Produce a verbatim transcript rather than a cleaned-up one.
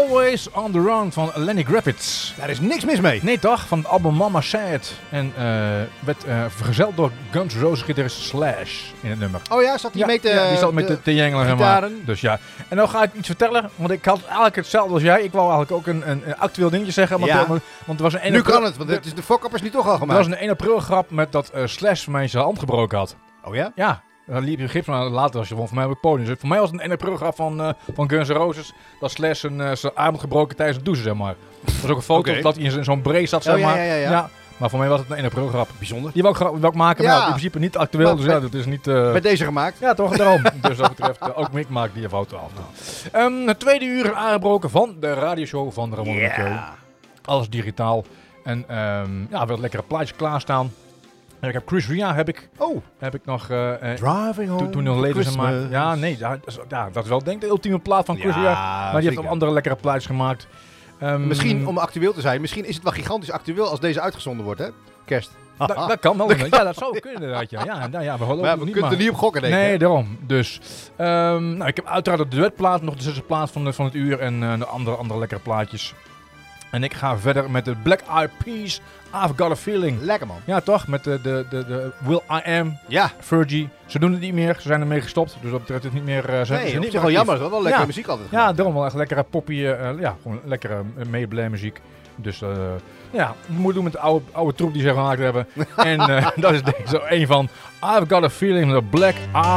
Always on the Run van Lenny Kravitz. Daar is niks mis mee. Nee toch, van het album Mama Said. En uh, werd uh, vergezeld door Guns N' Roses gitarist Slash in het nummer. Oh ja, zat die ja, mee te... Ja, die zat met de, de jengelen. gitaren. Dus ja. En nou ga ik iets vertellen, want ik had eigenlijk hetzelfde als jij. Ik wou eigenlijk ook een, een, een actueel dingetje zeggen. Want, Ja. uh, want er was een één Nu april, kan het, want het is de fokkap is nu toch al er gemaakt. was een één april grap met dat uh, Slash voor mij zijn hand gebroken had. Oh ja? Ja. Dan liep je gips van later als je van voor mij op het podium zit. Voor mij was het een één april grap van, uh, van Guns N' Roses. Dat Slash zijn, uh, zijn arm had gebroken tijdens het douchen, zeg maar. Er was ook een foto Oké. dat hij in zo- zo'n brace zat, zeg Oh, ja, maar. ja, ja, ja. Maar voor mij was het een één april grap. Bijzonder. Die wou ik, gra- wou ik maken, Ja. maar ja, in principe niet actueel. Maar Dus bij- ja, dat is niet... Uh, Bij deze gemaakt. ja, toch, daarom. Dus dat betreft, uh, ook ik maak die een foto af. Nou. Um, het tweede uur aangebroken van de radioshow van Ramon Ja. Mathieu. Alles digitaal. En um, ja, weer lekkere plaatjes klaarstaan. En ik heb Chris Ria, heb ik, Oh. heb ik nog... Uh, uh, Driving home toen, toen nog leden ze maar. Ja, nee, ja, dat is, ja, dat is wel denk ik de ultieme plaat van Chris Ja, Ria. Maar die heeft zeker. ook andere lekkere plaatjes gemaakt. Um, Misschien, om actueel te zijn, misschien is het wel gigantisch actueel als deze uitgezonden wordt, hè? Kerst. Dat, dat kan wel. Ja, dat zou kunnen inderdaad. Ja, ja, nou, ja we houden Maar ook we niet kunnen maar. er niet op gokken, denk ik. Nee, hè? daarom. Dus, um, nou, ik heb uiteraard de duetplaat, nog de zesde plaat van, de, van het uur en uh, de andere, andere lekkere plaatjes. En ik ga verder met de Black Eyed Peas, I've Got a Feeling. Lekker, man. Ja, toch? Met de, de, de, de Will I Am, Ja. Fergie. Ze doen het niet meer, ze zijn ermee gestopt. Dus dat betreft het niet meer... Uh, ze, Nee, ze op niet zich meer wel actief. jammer. Wel, wel lekkere Ja. muziek altijd. Ja, daarom wel echt lekkere poppy, uh, ja, gewoon lekkere uh, meeblij muziek. Dus uh, ja, we moeten doen met de oude, oude troep die ze gemaakt hebben. En uh, dat is denk ik zo een van I've Got a Feeling, de Black Eyed